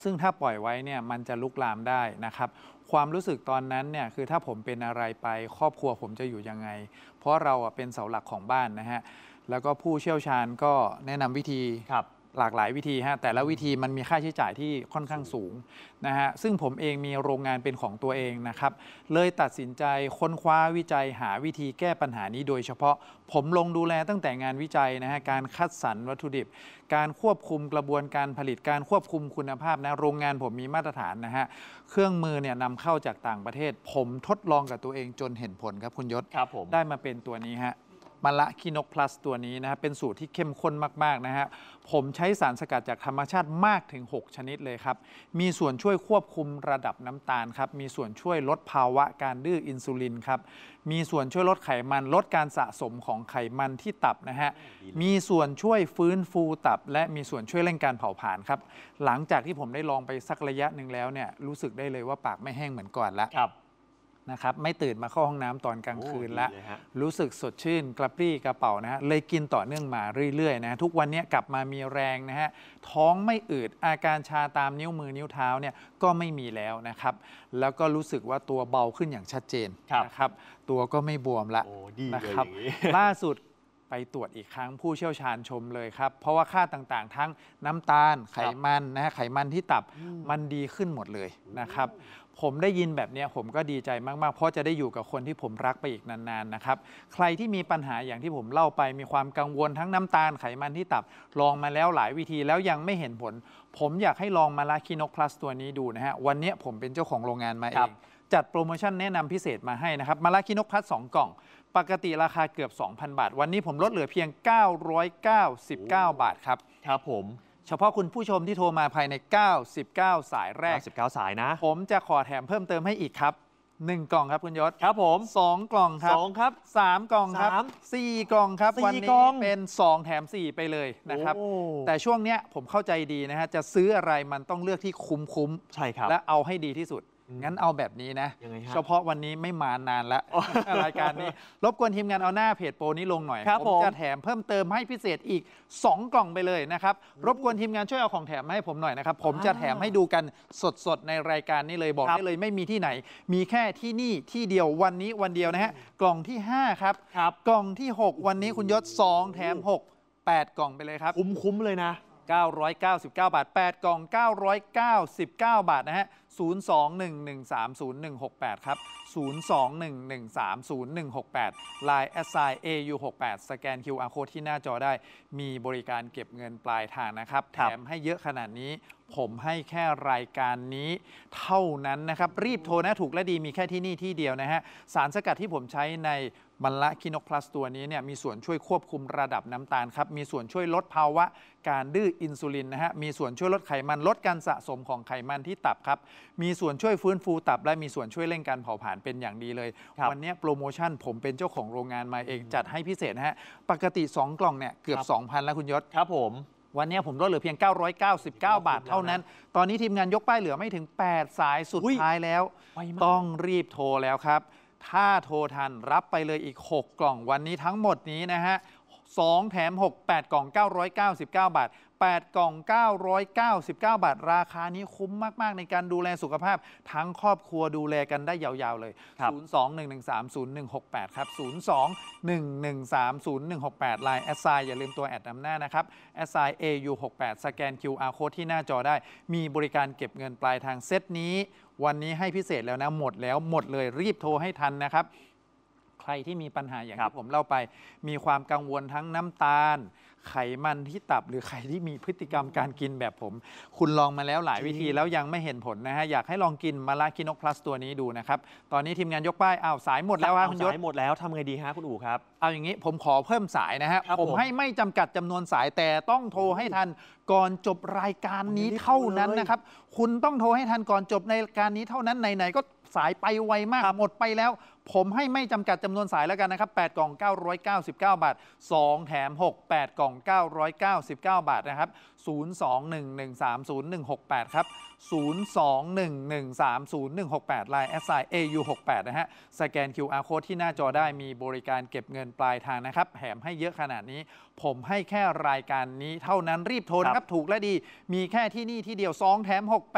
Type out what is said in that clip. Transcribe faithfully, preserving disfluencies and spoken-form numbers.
ซึ่งถ้าปล่อยไว้เนี่ยมันจะลุกลามได้นะครับความรู้สึกตอนนั้นเนี่ยคือถ้าผมเป็นอะไรไปครอบครัวผมจะอยู่ยังไงเพราะเราเป็นเสาหลักของบ้านนะฮะแล้วก็ผู้เชี่ยวชาญก็แนะนำวิธีหลากหลายวิธีฮะแต่ละวิธีมันมีค่าใช้จ่ายที่ค่อนข้างสูงนะฮะซึ่งผมเองมีโรงงานเป็นของตัวเองนะครับเลยตัดสินใจค้นคว้าวิจัยหาวิธีแก้ปัญหานี้โดยเฉพาะผมลงดูแลตั้งแต่งานวิจัยนะฮะการคัดสรรวัตถุดิบการควบคุมกระบวนการผลิตการควบคุมคุณภาพนะโรงงานผมมีมาตรฐานนะฮะเครื่องมือเนี่ยนำเข้าจากต่างประเทศผมทดลองกับตัวเองจนเห็นผลครับคุณยศครับผมได้มาเป็นตัวนี้ฮะมะละคีนกพลัสตัวนี้นะฮะเป็นสูตรที่เข้มข้นมากๆนะฮะผมใช้สารสกัดจากธรรมชาติมากถึงหกชนิดเลยครับมีส่วนช่วยควบคุมระดับน้ำตาลครับมีส่วนช่วยลดภาวะการดื้ออินซูลินครับมีส่วนช่วยลดไขมันลดการสะสมของไขมันที่ตับนะฮะมีส่วนช่วยฟื้นฟูตับและมีส่วนช่วยเร่งการเผาผลาญครับหลังจากที่ผมได้ลองไปสักระยะหนึ่งแล้วเนี่ยรู้สึกได้เลยว่าปากไม่แห้งเหมือนก่อนแล้วนะครับไม่ตื่นมาเข้าห้องน้ำตอนกลางคืนแล้วรู้สึกสดชื่นกระปรี้กระเป๋านะฮะเลยกินต่อเนื่องมาเรื่อยๆนะทุกวันนี้กลับมามีแรงนะฮะท้องไม่อืดอาการชาตามนิ้วมือนิ้วเท้าเนี่ยก็ไม่มีแล้วนะครับแล้วก็รู้สึกว่าตัวเบาขึ้นอย่างชัดเจนนะครับตัวก็ไม่บวมละนะครับล่าสุดไปตรวจอีกครั้งผู้เชี่ยวชาญชมเลยครับเพราะว่าค่าต่างๆทั้งน้ำตาลไขมันนะฮะไขมันที่ตับมันดีขึ้นหมดเลยนะครับผมได้ยินแบบนี้ผมก็ดีใจมากๆเพราะจะได้อยู่กับคนที่ผมรักไปอีกนานๆนะครับใครที่มีปัญหาอย่างที่ผมเล่าไปมีความกังวลทั้งน้ำตาลไขมันที่ตับลองมาแล้วหลายวิธีแล้วยังไม่เห็นผลผมอยากให้ลองมะละคีนกพลัสตัวนี้ดูนะฮะวันนี้ผมเป็นเจ้าของโรงงานมาเองจัดโปรโมชั่นแนะนำพิเศษมาให้นะครับมะละคีนกพลัสสองกล่องปกติราคาเกือบ สองพัน บาทวันนี้ผมลดเหลือเพียงเก้าร้อยเก้าสิบเก้าบาทครับครับผมเฉพาะคุณผู้ชมที่โทรมาภายในเก้าสิบเก้าสายแรกเก้าสิบเก้าสายนะผมจะขอแถมเพิ่มเติมให้อีกครับหนึ่งกล่องครับคุณยศครับผมสองกล่องครับสองครับสามกล่องครับสี่กล่องครับวันนี้เป็นสองแถมสี่ไปเลยนะครับแต่ช่วงเนี้ยผมเข้าใจดีนะฮะจะซื้ออะไรมันต้องเลือกที่คุ้มๆใช่ครับและเอาให้ดีที่สุดงั้นเอาแบบนี้นะเฉพาะวันนี้ไม่มานานแล้วรายการนี้รบกวนทีมงานเอาหน้าเพจโปรนี้ลงหน่อยผมจะแถมเพิ่มเติมให้พิเศษอีกสองกล่องไปเลยนะครับรบกวนทีมงานช่วยเอาของแถมมาให้ผมหน่อยนะครับผมจะแถมให้ดูกันสดๆในรายการนี้เลยบอกได้เลยไม่มีที่ไหนมีแค่ที่นี่ที่เดียววันนี้วันเดียวนะฮะกล่องที่ห้าครับกล่องที่หกวันนี้คุณยศสองแถมหก แปดกล่องไปเลยครับคุ้มๆเลยนะเก้าร้อยเก้าสิบเก้าบาทแปดกล่องเก้าร้อยเก้าสิบเก้าบาทนะฮะศูนย์ สอง หนึ่ง หนึ่ง สาม ศูนย์ หนึ่ง หก แปดครับศูนย์ สอง หนึ่ง หนึ่ง สาม ศูนย์ หนึ่ง หก แปด ไลน์ แอท ไซน์ เอ ยู หกแปด สแกน คิว อาร์ Code ที่หน้าจอได้มีบริการเก็บเงินปลายทางนะครับแถมให้เยอะขนาดนี้ผมให้แค่รายการนี้เท่านั้นนะครับรีบโทรนะถูกและดีมีแค่ที่นี่ที่เดียวนะฮะสารสกัดที่ผมใช้ในมะละคีนกพลัสตัวนี้เนี่ยมีส่วนช่วยควบคุมระดับน้ำตาลครับมีส่วนช่วยลดภาวะการดื้ออินซูลินนะฮะมีส่วนช่วยลดไขมันลดการสะสมของไขมันที่ตับครับมีส่วนช่วยฟื้นฟูตับและมีส่วนช่วยเร่งการเผาผลาญเป็นอย่างดีเลยวันนี้โปรโมชั่นผมเป็นเจ้าของโรงงานมาเองจัดให้พิเศษนะฮะปกติสองกล่องเนี่ยเกือบ สองพัน แล้วคุณยศครับผมวันนี้ผมลดเหลือเพียงเก้าร้อยเก้าสิบเก้าบาทเท่านั้นตอนนี้ทีมงานยกป้ายเหลือไม่ถึงแปดสายสุดท้ายแล้วต้องรีบโทรแล้วครับถ้าโทรทันรับไปเลยอีกหกกล่องวันนี้ทั้งหมดนี้นะฮะสองแถมหก แปดกล่องเก้าร้อยเก้าสิบเก้าบาทแปดกล่องเก้าร้อยเก้าสิบเก้าบาทราคานี้คุ้มมากๆในการดูแลสุขภาพทั้งครอบครัวดูแลกันได้ยาวๆเลยศูนย์ สอง หนึ่ง หนึ่ง สาม ศูนย์ หนึ่ง หก แปดครับศูนย์ สอง หนึ่ง หนึ่ง สาม ศูนย์ หนึ่ง หก แปด ไลน์ แอท ไซน์ อย่าลืมตัวแอดนำหน้านะครับ แอท ไซน์ เอ ยู หกแปด สแกน คิว อาร์ Code ที่หน้าจอได้มีบริการเก็บเงินปลายทางเซตนี้วันนี้ให้พิเศษแล้วนะหมดแล้วหมดเลยรีบโทรให้ทันนะครับใครที่มีปัญหาอย่างที่ผมเล่าไปมีความกังวลทั้งน้ำตาลไขมันที่ตับหรือใครที่มีพฤติกรรมการกินแบบผมคุณลองมาแล้วหลายวิธีแล้วยังไม่เห็นผลนะฮะอยากให้ลองกินมะละคีนกพลัสตัวนี้ดูนะครับตอนนี้ทีมงานยกป้ายอ้าวสายหมดแล้วครับคุณยศสายหมดแล้วทำไงดีฮะคุณอู๋ครับเอาอย่างนี้ผมขอเพิ่มสายนะฮะผมให้ไม่จำกัดจำนวนสายแต่ต้องโทรให้ทันก่อนจบรายการนี้เท่านั้นนะครับคุณต้องโทรให้ทันก่อนจบในรายการนี้เท่านั้นไหนๆก็สายไปไวมากหมดไปแล้วผมให้ไม่จำกัดจำนวนสายแล้วกันนะครับแปดกล่องเก้าร้อยเก้าสิบเก้าบาทสองแถมหก แปดกล่องเก้าร้อยเก้าสิบเก้าบาทนะครับศูนย์ สอง หนึ่ง หนึ่ง สาม ศูนย์ หนึ่ง หก แปดครับศูนย์ สอง หนึ่ง หนึ่ง สาม ศูนย์ หนึ่ง หก แปด ไลน์ แอท ไซน์ เอ ยู หกแปด นะฮะสแกน คิว อาร์ Code ที่หน้าจอได้มีบริการเก็บเงินปลายทางนะครับแถมให้เยอะขนาดนี้ผมให้แค่รายการนี้เท่านั้นรีบโทรนะครับถูกและดีมีแค่ที่นี่ที่เดียวสองแถมหก